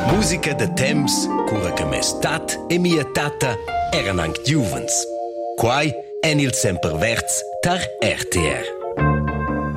Musica de temps, cura che mes tat e mia tata eran anche giuvens. Quai en il semperverz tar RTR.